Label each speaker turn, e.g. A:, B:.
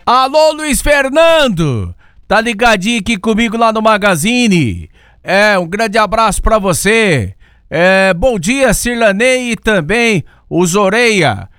A: Alô, Luiz Fernando! Tá ligadinho aqui comigo lá no Magazine? Um grande abraço pra você. Bom dia, Cirlanei e também o Zoreia.